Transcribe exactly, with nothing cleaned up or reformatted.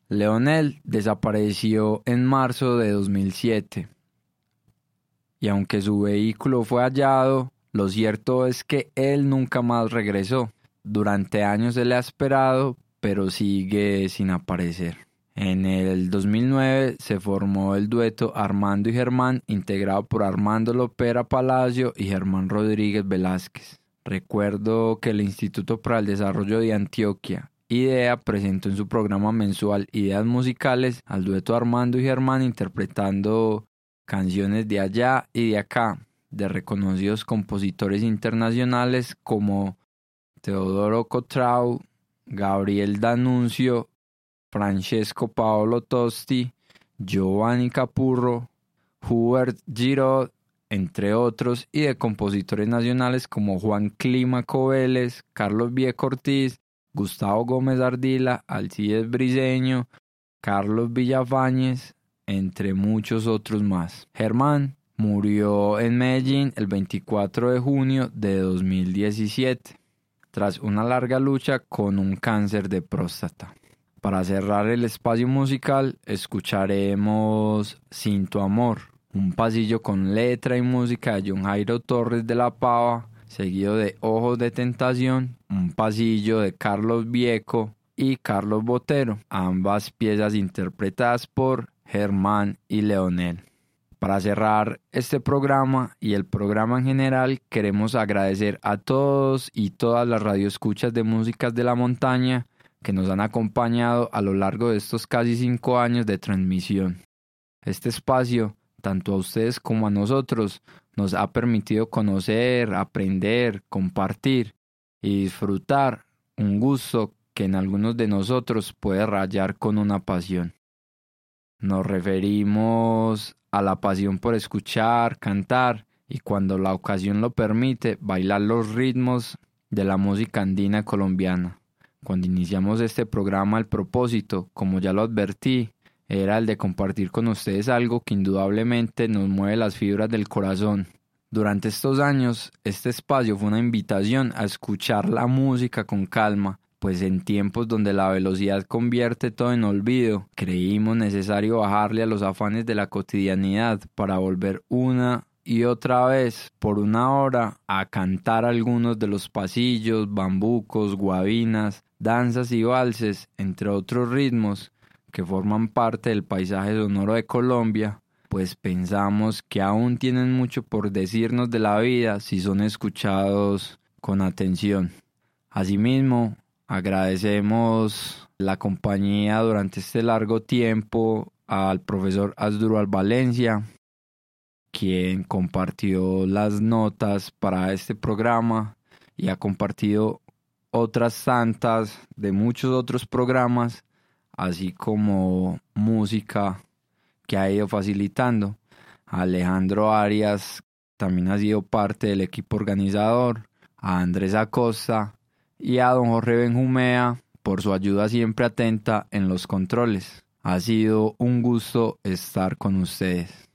Leonel desapareció en marzo de dos mil siete y aunque su vehículo fue hallado, lo cierto es que él nunca más regresó. Durante años se le ha esperado, pero sigue sin aparecer. En el dos mil nueve se formó el dueto Armando y Germán, integrado por Armando Lopera Palacio y Germán Rodríguez Velázquez. Recuerdo que el Instituto para el Desarrollo de Antioquia, IDEA, presentó en su programa mensual Ideas Musicales al dueto Armando y Germán interpretando canciones de allá y de acá, de reconocidos compositores internacionales como Teodoro Cotrau, Gabriel D'Annunzio, Francesco Paolo Tosti, Giovanni Capurro, Hubert Giraud, entre otros, y de compositores nacionales como Juan Clímaco Vélez, Carlos Vieco Ortiz, Gustavo Gómez Ardila, Alcides Briceño, Carlos Villafañez, entre muchos otros más. Germán murió en Medellín el veinticuatro de junio de dos mil diecisiete, tras una larga lucha con un cáncer de próstata. Para cerrar el espacio musical, escucharemos Sin tu amor, un pasillo con letra y música de John Jairo Torres de la Pava, seguido de Ojos de Tentación, un pasillo de Carlos Vieco y Carlos Botero, ambas piezas interpretadas por Germán y Leonel. Para cerrar este programa y el programa en general, queremos agradecer a todos y todas las radioescuchas de Músicas de la Montaña que nos han acompañado a lo largo de estos casi cinco años de transmisión. Este espacio, tanto a ustedes como a nosotros, nos ha permitido conocer, aprender, compartir y disfrutar un gusto que en algunos de nosotros puede rayar con una pasión. Nos referimos a la pasión por escuchar, cantar y, cuando la ocasión lo permite, bailar los ritmos de la música andina colombiana. Cuando iniciamos este programa, el propósito, como ya lo advertí, era el de compartir con ustedes algo que indudablemente nos mueve las fibras del corazón. Durante estos años, este espacio fue una invitación a escuchar la música con calma, pues en tiempos donde la velocidad convierte todo en olvido, creímos necesario bajarle a los afanes de la cotidianidad para volver una y otra vez, por una hora, a cantar algunos de los pasillos, bambucos, guabinas, danzas y valses, entre otros ritmos que forman parte del paisaje sonoro de Colombia, pues pensamos que aún tienen mucho por decirnos de la vida si son escuchados con atención. Asimismo, agradecemos la compañía durante este largo tiempo al profesor Asdrúbal Valencia, quien compartió las notas para este programa y ha compartido otras tantas de muchos otros programas, así como música que ha ido facilitando. Alejandro Arias también ha sido parte del equipo organizador, a Andrés Acosta y a don Jorge Benjumea por su ayuda siempre atenta en los controles. Ha sido un gusto estar con ustedes.